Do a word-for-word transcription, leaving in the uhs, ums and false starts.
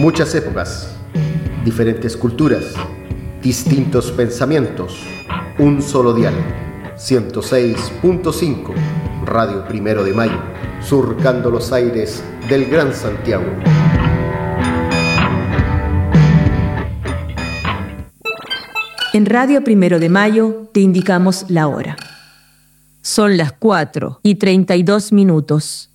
Muchas épocas, diferentes culturas, distintos pensamientos, un solo dial. ciento seis punto cinco, Radio Primero de Mayo, surcando los aires del Gran Santiago. En Radio Primero de Mayo te indicamos la hora. Son las cuatro y treinta y dos minutos.